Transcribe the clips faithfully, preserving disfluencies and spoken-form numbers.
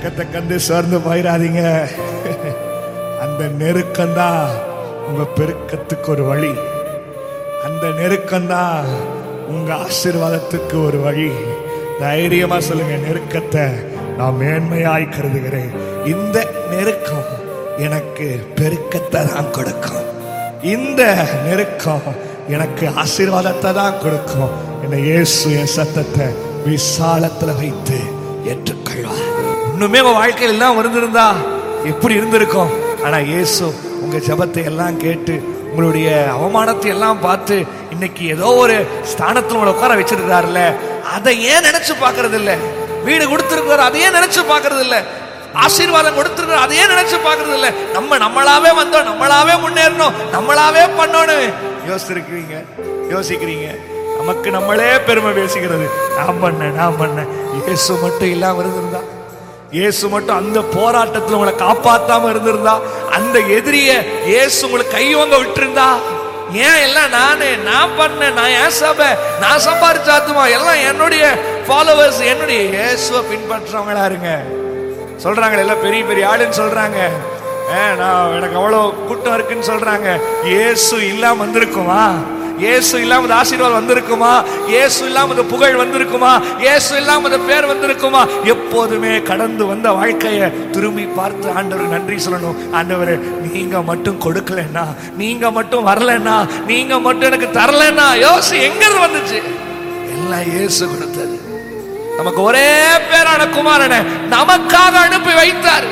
நெருக்கத்தை கண்டு சோர்ந்து போயிடாதீங்க. அந்த நெருக்கம்தான் உங்க பெருக்கத்துக்கு ஒரு வழி. அந்த நெருக்கம்தான் உங்க ஆசீர்வாதத்துக்கு ஒரு வழி. தைரியமா சொல்லுங்க, நெருக்கத்தை நான் மேன்மையாய் கருதுகிறேன். இந்த நெருக்கம் எனக்கு பெருக்கத்தை தான் கொடுக்கும். இந்த நெருக்கம் எனக்கு ஆசீர்வாதத்தை தான் கொடுக்கும். என்ன இயேசு என் சத்தத்தை விசாலத்துல வைத்து ஏற்றுக்கொள்வார். இன்னுமே உங்க வாழ்க்கையில் எல்லாம் இருந்திருந்தா எப்படி இருந்திருக்கும்? ஆனா இயேசு உங்க ஜெபத்தை எல்லாம் கேட்டு உங்களுடைய அவமானத்தை எல்லாம் பார்த்து இன்னைக்கு ஏதோ ஒரு ஸ்தானத்துல உங்களை உட்கார வச்சிருக்காருல்ல, அதை ஏன் நினைச்சு பாக்குறது இல்ல? வீடு கொடுத்திருக்காரு, அதையே நினைச்சு பாக்குறது இல்ல? ஆசீர்வாதம் கொடுத்திருக்காரு, அதையே நினைச்சு பாக்குறது இல்ல? நம்ம நம்மளாவே வந்தோம், நம்மளாவே முன்னேறணும், நம்மளாவே பண்ணணும் யோசிச்சிருக்கீங்க, யோசிக்கிறீங்க. நமக்கு நம்மளே பெருமை பேசிக்கிறது, நான் பண்ண நான் பண்ண. இயேசு மட்டும் இல்லாம இருந்திருந்தா, இயேசு மட்டும் அந்த போராட்டத்தில் உங்களை காப்பாத்தாம இருந்திருந்தா, அந்த எதிரிய இயேசு உங்களுக்கு கையோங்க விட்டுருந்தா, ஏன் எல்லாம் நானே நான் பண்ண, நான் ஏன் சபை, நான் சம்பாதிச்சாத்துமா, எல்லாம் என்னுடைய ஃபாலோவர்ஸ், என்னுடைய இயேசுவை பின்பற்றவங்களா இருங்க. சொல்றாங்க எல்லாம் பெரிய பெரிய ஆளுன்னு சொல்றாங்க, நான் எனக்கு அவ்வளவு கூட்டம் இருக்குன்னு சொல்றாங்க. இயேசு இல்லாம வந்திருக்குமா? இயேசு இல்லாம ஆசீர்வாதம் வந்திருக்குமா? இயேசு இல்லாம புகழ் வந்திருக்குமா? இயேசு இல்லாம பேர் வந்திருக்குமா? எப்போதுமே கடந்து வந்த வாழ்க்கையை திரும்பி பார்த்து ஆண்டவர் நன்றி சொல்லணும். ஆண்டவரே, நீங்க மட்டும் கொடுக்கலன்னா, நீங்க மட்டும் வரலன்னா, நீங்க மட்டும் எனக்கு தரலன்னா, யோசி எங்க வந்துச்சு? எல்லாம் இயேசு கொடுத்தது. நமக்கு ஒரே பேரான குமாரனை நமக்காக அனுப்பி வைத்தார்.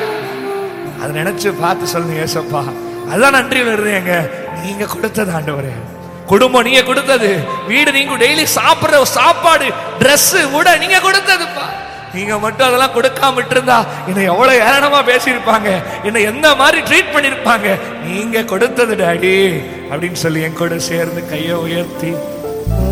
அதை நினைச்சு பார்த்து சொல்லுங்க, ஏசப்பா அதான் நன்றி வருதுங்க. நீங்க கொடுத்தது ஆண்டவரே, குடும்பம் நீங்க கொடுத்தது, வீடு நீங்க டெய்லி சாப்பிடுற சாப்பாடு, டிரெஸ் கூட நீங்க கொடுத்ததுப்பா. நீங்க மட்டும் அதெல்லாம் கொடுக்காம விட்டுருந்தா என்னை எவ்வளவு ஏளனமா பேசியிருப்பாங்க, என்னை எந்த மாதிரி ட்ரீட் பண்ணிருப்பாங்க. நீங்க கொடுத்தது டாடி அப்படின்னு சொல்லி என் கூட சேர்ந்து கையை உயர்த்தி